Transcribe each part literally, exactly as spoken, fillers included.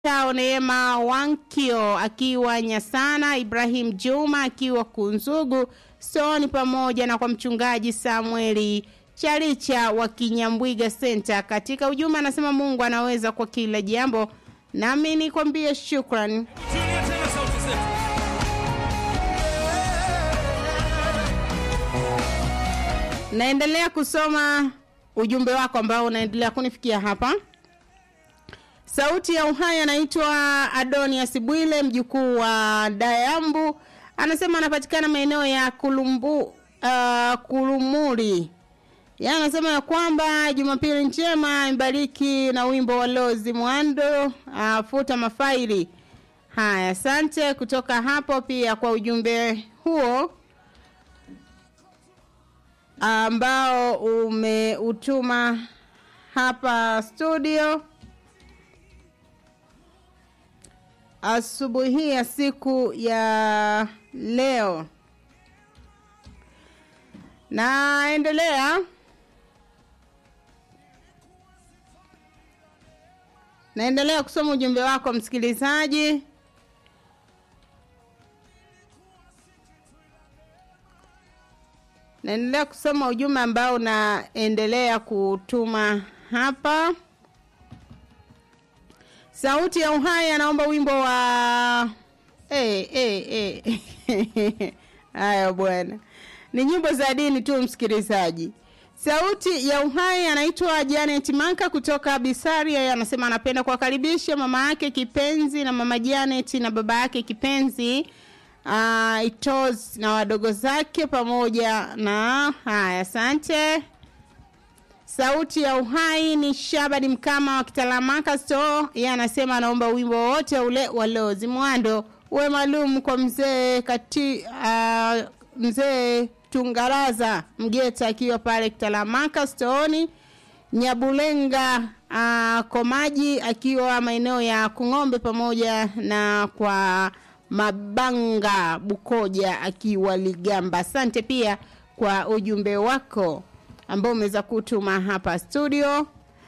Tao Neema Wankio akiwa Nyasana, Ibrahim Juma akiwa Kunzugu, Soni pamoja na kwa mchungaji Samueli Chalicha wa Kinyambwiga Center. Katika ujumbe anasema Mungu anaweza kwa kila jambo. Nami nikwambie shukrani. Naendelea kusoma ujumbe wako ambao unaendelea kunifikia hapa. Sauti ya Uhai anaitwa Adonias Bwile, mjukuu wa Dayambu. Anasema anapatikana maeneo ya Kulumbu uh, Kulumuri. Yeye anasema ya kwamba Jumapili njema imbariki na wimbo wa Lozi Mwando uh, futa mafaili. Haya, asante kutoka hapo pia kwa ujumbe huo ambao umeutuma hapa studio asubuhi ya siku ya leo. Naendelea Naendelea kusoma ujumbe wako msikilizaji. Naendelea kusoma ujumbe ambao unaendelea kutuma hapa. Sauti ya Uhai anaomba wimbo wa eh eh eh haya bwana. Ni nyimbo za dini tu msikilizaji. Sauti ya Uhai anaitwa Janet Manka kutoka Bisaria, anasema anapenda kuwakaribisha mama yake kipenzi na mama Janet na baba yake kipenzi uh, Itos na wadogo zake pamoja na haya, asante. Sauti ya Uhai ni Shabadi Mkama wa Kitalamaka Store. Yeye anasema anaomba wimbo wote ule wa Lozi Mwando uwe maalum kwa mzee kati uh, mzee Tungaraza Mgeta akiwa pale Kitalamaka Store. Nyabulenga uh, Komaji akiwa maeneo ya Kungombe pamoja na kwa Mabanga Bukoja akiwa Ligamba. Asante pia kwa ujumbe wako ambao umeweza kutuma hapa studio.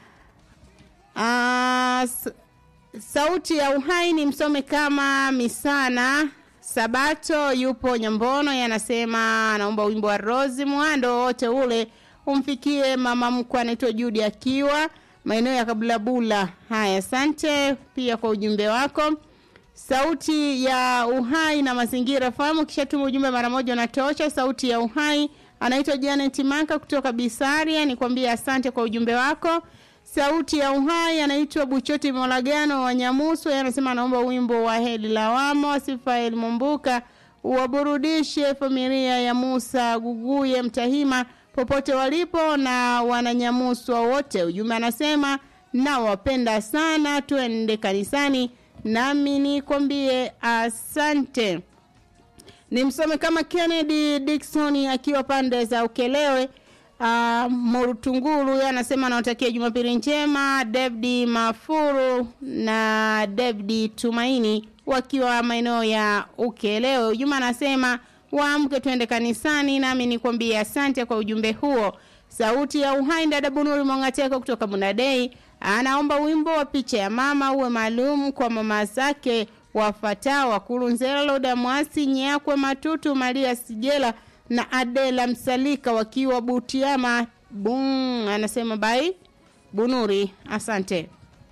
Uh, sauti ya Uhai ni msome kama Misana Sabato yupo Nyambono, yanasema anaomba wimbo wa Rozi Mwando wote ule umfikie mama mkwe anaitwa Judy akiwa maeneo ya Kabulabula. Haya, asante pia kwa ujumbe wako. Sauti ya Uhai na mazingira fahamu, kisha tuma ujumbe mara moja unatosha. Sauti ya Uhai anaitwa Janet Manka kutoka Bisaria, nikwambia asante kwa ujumbe wako. Sauti ya Uhai anaitwa Buchoti Molagano wa Nyamusu, anasema anaomba wimbo wa Heli Lawamo wa Sifael Mumbuka uwaburudishe familia ya Musa Guguye Mtahima popote walipo na wananyamusu wote. Ujumbe anasema na wapenda sana, tuende kanisani. Nami nikwambie asante. Nimsome kama Kennedy Dickson akiwa pande za Ukelewe uh, Morutunguru, anasema anawatakia Jumapili njema David Mafuru na David Tumaini wakiwa maeneo ya Ukelewe. Juma anasema waamke tuende kanisani. Nami nikwambie asante kwa ujumbe huo. Sauti ya Uhai dada Bunuri Mongateko kutoka Bunadei anaomba wimbo wa picha ya mama uwe maalum kwa mama zake wafuatao: Kurunzela Loda Mwasi Nyakwe Matutu Maria Sigela na Adela Msalika wakiwa Butiama Bung. Anasema bai Bunuri asante.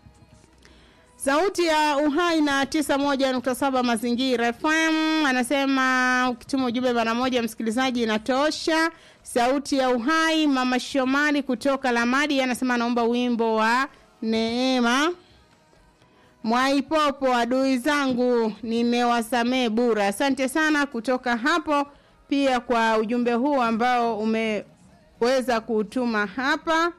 Sauti ya Uhai na tisa moja nukta saba Mazingira F M anasema ukituma ujumbe mara moja msikilizaji inatosha. Sauti ya Uhai mama Shomari kutoka Lamadi anasema anaomba wimbo wa Neema Mwaipopo adui zangu nimewasamee bura. Asante sana kutoka hapo pia kwa ujumbe huu ambao umeweza kutuma hapa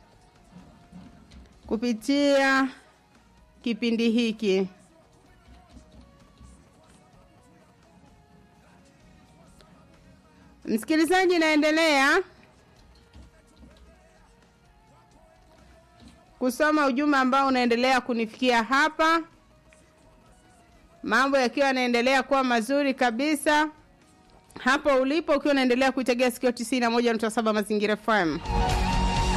kupitia kipindi hiki. Msikilizaji, naendelea kusoma ujumbe ambao unaendelea kunifikia hapa. Mambo yakiwa yanaendelea kuwa mazuri kabisa hapo ulipo ukiwa unaendelea kuitegea sikio tisini na moja nukta saba Mazingira F M.